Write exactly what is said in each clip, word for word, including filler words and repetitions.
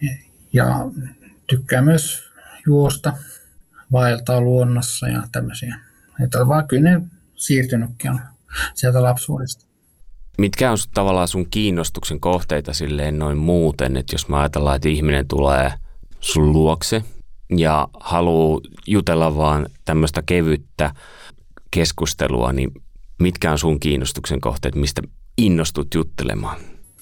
Ja tykkää myös juosta, vaeltaa luonnossa ja tämmöisiä. Että vaan kyllä ne siirtynytkin on sieltä lapsuudesta. Mitkä on tavallaan sun kiinnostuksen kohteita silleen noin muuten, että jos mä ajatellaan, että ihminen tulee sun luokse ja haluaa jutella vaan tämmöistä kevyttä keskustelua, niin mitkä on sun kiinnostuksen kohteet, mistä innostut juttelemaan?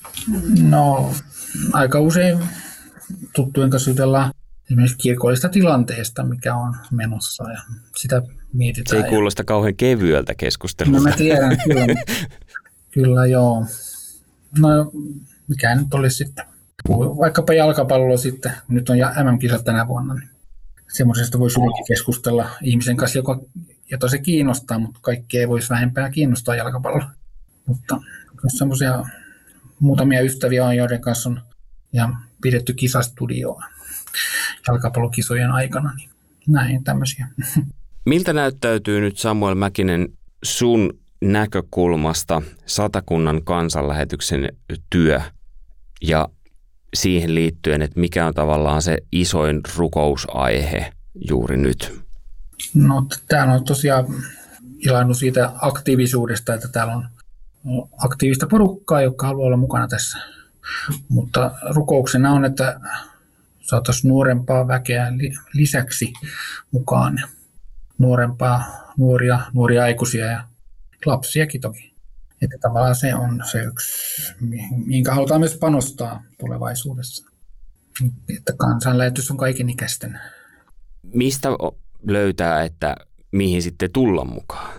No aika usein tuttujen kanssa jutellaan esimerkiksi kirkollisesta tilanteesta, mikä on menossa ja sitä mietitään. Se ei kuulosta kauhean kevyeltä keskustelulta. No mä tiedän, kyllä. Kyllä joo. No mikä nyt olisi sitten. Vaikkapa jalkapallo sitten, nyt on M M-kisat tänä vuonna, niin semmoisesta voisi hyvinkin keskustella ihmisen kanssa, joka, jota se kiinnostaa, mutta kaikki ei voisi vähempää kiinnostaa jalkapalloa. Mutta semmoisia muutamia ystäviä on, joiden kanssa on ja pidetty kisastudioa jalkapallokisojen aikana, niin näin tämmöisiä. Miltä näyttäytyy nyt Samuel Mäkinen sun näkökulmasta Satakunnan kansanlähetyksen työ ja siihen liittyen, että mikä on tavallaan se isoin rukousaihe juuri nyt? No täällä on tosiaan ilannut siitä aktiivisuudesta, että täällä on aktiivista porukkaa, joka haluaa olla mukana tässä. Mutta rukouksena on, että saataisiin nuorempaa väkeä lisäksi mukaan. Nuorempaa, nuoria, nuoria aikuisia ja lapsiakin toki. Että tavallaan se on se yksi, minkä halutaan myös panostaa tulevaisuudessa. Että kansanlähetys on kaikenikäisten. Mistä löytää, että mihin sitten tulla mukaan?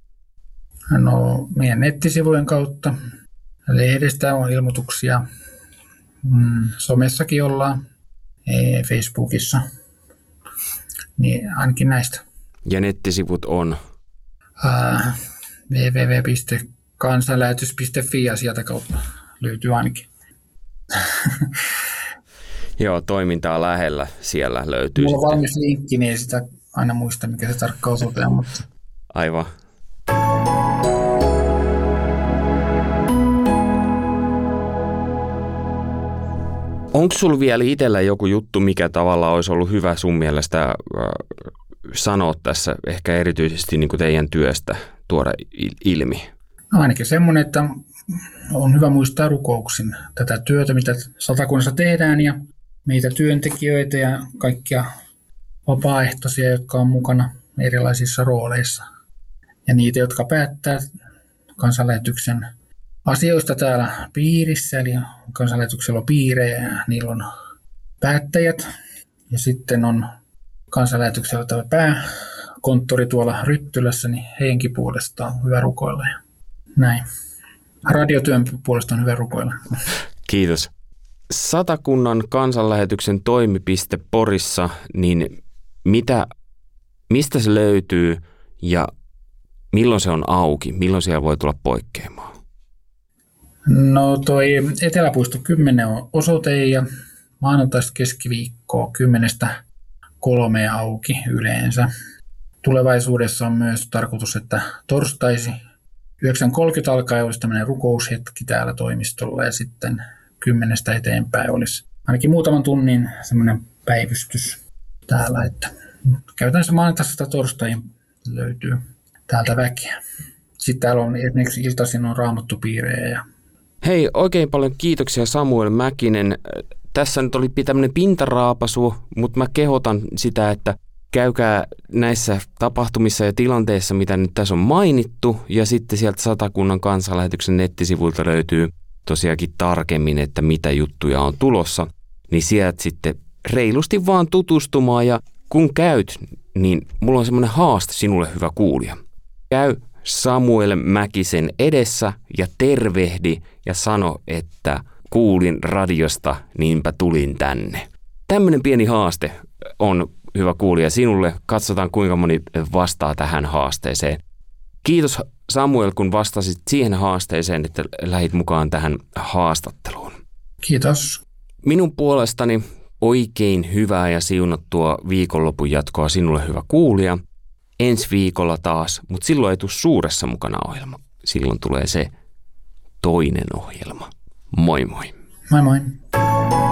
No meidän nettisivujen kautta. Lehdestä on ilmoituksia. Somessakin ollaan. Facebookissa. Niin ainakin näistä. Ja nettisivut on? Äh, double-u double-u double-u piste kansanlähetys piste fi ja sieltä kautta löytyy ainakin. Joo, toimintaa lähellä siellä löytyy. Mulla on sitten valmis linkki, niin ei sitä aina muista, mikä se tarkkaan osoite on. Mutta... Aivan. Onko sulla vielä itsellä joku juttu, mikä tavallaan olisi ollut hyvä sun mielestä äh, sanoa tässä, ehkä erityisesti niin kuin teidän työstä tuoda ilmi? No ainakin semmoinen, että on hyvä muistaa rukouksin tätä työtä, mitä Satakunnassa tehdään ja meitä työntekijöitä ja kaikkia vapaaehtoisia, jotka on mukana erilaisissa rooleissa. Ja niitä, jotka päättää kansanlähetyksen asioista täällä piirissä, eli kansanlähetyksellä on piirejä ja niillä on päättäjät. Ja sitten on kansanlähetyksellä tämä pääkonttori tuolla Ryttylässä, niin heidänkin puolestaan on hyvä rukoilla ja näin. Radiotyön puolesta on hyvä rukoilla. Kiitos. Satakunnan kansanlähetyksen toimipiste Porissa, niin mitä, mistä se löytyy ja milloin se on auki? Milloin siellä voi tulla poikkeamaan? No toi Eteläpuisto kymmenen on osoite ja maanantaista keskiviikkoa kymmenestä kolmeen auki yleensä. Tulevaisuudessa on myös tarkoitus, että torstaisi yhdeksän kolmekymmentä alkaen olisi tämmöinen rukoushetki täällä toimistolla ja sitten kymmenestä eteenpäin olisi ainakin muutaman tunnin semmoinen päivystys täällä. Että käytännössä maanantaista torstaihin löytyy täältä väkeä. Sitten täällä on esimerkiksi iltaisin on raamattupiirejä. Ja... Hei, oikein paljon kiitoksia Samuel Mäkinen. Tässä nyt oli tämmöinen pintaraapasu, mutta mä kehotan sitä, että käykää näissä tapahtumissa ja tilanteissa, mitä nyt tässä on mainittu, ja sitten sieltä Satakunnan kansanlähetyksen nettisivuilta löytyy tosiaankin tarkemmin, että mitä juttuja on tulossa, niin sieltä sitten reilusti vaan tutustumaan, ja kun käyt, niin mulla on semmoinen haaste sinulle, hyvä kuulija. Käy Samuel Mäkisen edessä ja tervehdi ja sano, että kuulin radiosta, niinpä tulin tänne. Tämmöinen pieni haaste on, hyvä kuulija, sinulle. Katsotaan, kuinka moni vastaa tähän haasteeseen. Kiitos Samuel, kun vastasit siihen haasteeseen, että lähit mukaan tähän haastatteluun. Kiitos. Minun puolestani oikein hyvää ja siunattua viikonlopun jatkoa sinulle, hyvä kuulija. Ensi viikolla taas, mutta silloin ei tule suuressa mukana ohjelma. Silloin tulee se toinen ohjelma. Moi moi. Moi moi.